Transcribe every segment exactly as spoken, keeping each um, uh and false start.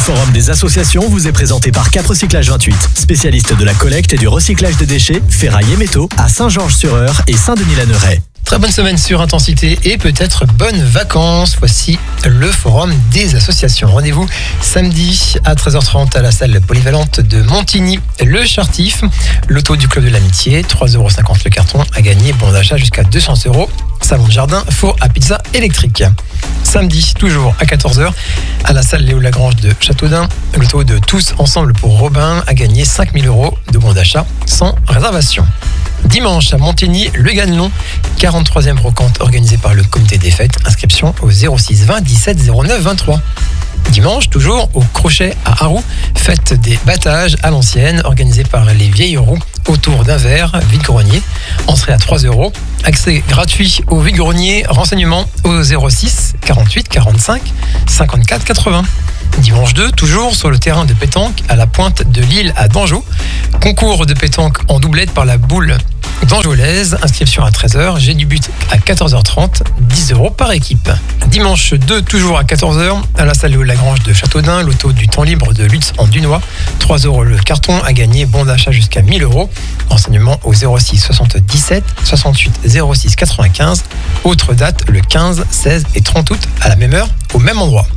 forum des associations vous est présenté par Cap Recyclage vingt-huit, spécialiste de la collecte et du recyclage des déchets, ferraille et métaux à Saint-Georges-sur-Eure et Saint-Denis-la-Neuraie. Très bonne semaine sur Intensité et peut-être bonnes vacances. Voici le forum des associations. Rendez-vous samedi à treize heures trente à la salle polyvalente de Montigny, le Chartif. Loto du Club de l'Amitié, trois euros cinquante le carton à gagner. Bon d'achat jusqu'à deux cents euros. Salon de jardin, four à pizza électrique. Samedi, toujours à quatorze heures, à la salle Léo Lagrange de Châteaudun. Loto de Tous Ensemble pour Robin à gagner cinq mille euros de bon d'achat sans réservation. Dimanche à Montigny, le Ganelon, quarante-troisième brocante organisée par le comité des fêtes. Inscription au zéro six vingt dix-sept zéro neuf vingt-trois. Dimanche, toujours au Crochet à Harroux, fête des battages à l'ancienne, organisée par les vieilles roues autour d'un verre, vide-grenier. Entrée à trois euros. Accès gratuit au vide-grenier. Renseignements au zéro six quarante-huit quarante-cinq cinquante-quatre quatre-vingts. Dimanche deux, toujours sur le terrain de pétanque à la pointe de l'île à Dangeau. Concours de pétanque en doublette par la boule d'Anjolaise. Inscription à treize heures. J'ai du but à quatorze heures trente. dix euros par équipe. Dimanche deux, toujours à quatorze heures, à la salle Léo Lagrange de Châteaudun. Loto du temps libre de Lutz en Dunois. trois euros le carton à gagner. Bon d'achat jusqu'à mille euros. Renseignements au zéro six soixante-dix-sept soixante-huit zéro six quatre-vingt-quinze. Autre date le quinze, seize et trente août à la même heure, au même endroit.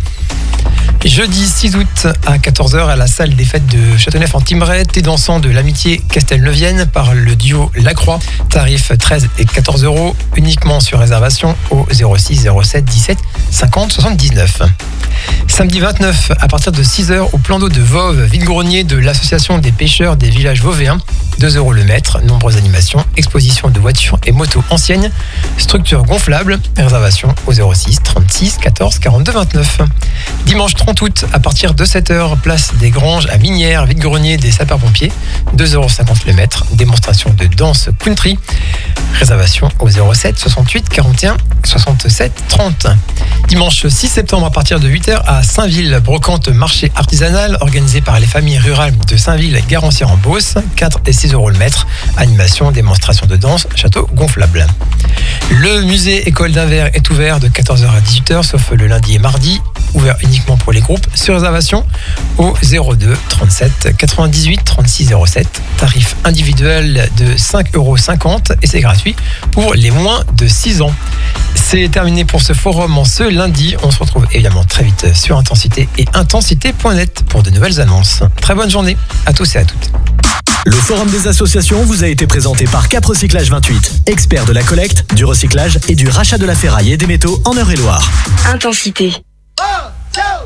Jeudi six août à quatorze heures à la salle des fêtes de Châteauneuf en Thymerais, thé dansant de l'amitié Castelneuvienne par le duo Lacroix, tarif treize et quatorze euros, uniquement sur réservation au zéro six zéro sept dix-sept cinquante soixante-dix-neuf. Samedi vingt-neuf à partir de six heures au plan d'eau de Voves, vide-grenier de l'association des pêcheurs des villages vauvéens, deux euros le mètre, nombreuses animations, exposition de voitures et motos anciennes, structure gonflable, réservation au zéro six trente-six quatorze quarante-deux vingt-neuf. Dimanche trente août, à partir de sept heures, place des Granges à Minières, vide-grenier des sapeurs-pompiers, deux euros cinquante le mètre, démonstration de danse country, réservation au zéro sept soixante-huit quarante et un soixante-sept trente. Dimanche six septembre, à partir de huit heures, à Saint-Ville, brocante marché artisanal, organisé par les familles rurales de Saint-Ville-Garancière-en-Beauce, quatre et six euros le mètre, animation, démonstration de danse, château gonflable. Le musée École d'Anvers est ouvert de quatorze heures à dix-huit heures, sauf le lundi et mardi, ouvert uniquement pour les groupes, sur réservation au zéro deux trente-sept quatre-vingt-dix-huit trente-six zéro sept. Tarif individuel de cinq euros cinquante et c'est gratuit pour les moins de six ans. C'est terminé pour ce forum en ce lundi. On se retrouve évidemment très vite sur Intensité et intensité point net pour de nouvelles annonces. Très bonne journée à tous et à toutes. Le forum des associations vous a été présenté par Cap Recyclage vingt-huit, expert de la collecte, du recyclage et du rachat de la ferraille et des métaux en Eure-et-Loire. Intensité.